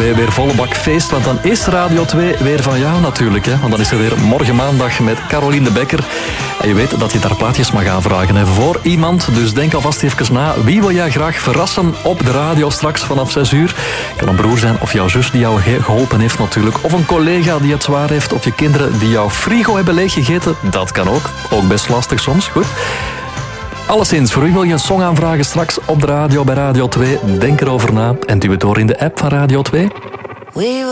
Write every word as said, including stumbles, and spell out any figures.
twee weer volle bak feest. Want dan is Radio twee weer van jou natuurlijk. Hè? Want dan is er weer morgen maandag met Caroline de Bekker. En je weet dat je daar plaatjes mag aanvragen hè, voor iemand. Dus denk alvast even na. Wie wil jij graag verrassen op de radio straks vanaf zes uur? Kan een broer zijn of jouw zus die jou geholpen heeft natuurlijk. Of een collega die het zwaar heeft. Of je kinderen die jouw frigo hebben leeggegeten. Dat kan ook. Ook best lastig soms. Goed. Alleszins, voor wie wil je een song aanvragen straks op de radio bij Radio twee? Denk erover na en duw het door in de app van Radio twee.